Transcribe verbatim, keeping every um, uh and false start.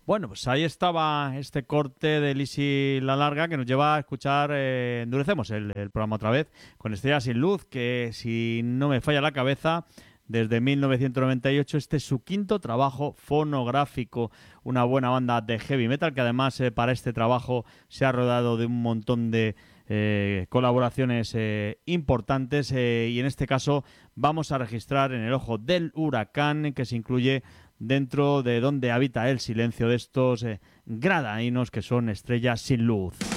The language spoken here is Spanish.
Bueno, pues ahí estaba este corte de Lisi La Larga que nos lleva a escuchar, eh, endurecemos el, el programa otra vez, con Estrellas sin Luz, que si no me falla la cabeza, desde mil novecientos noventa y ocho este es su quinto trabajo fonográfico, una buena banda de heavy metal que además eh, para este trabajo se ha rodado de un montón de eh, colaboraciones eh, importantes eh, y en este caso vamos a registrar En el ojo del huracán, que se incluye dentro de Donde habita el silencio, de estos eh, gradainos que son Estrellas sin Luz.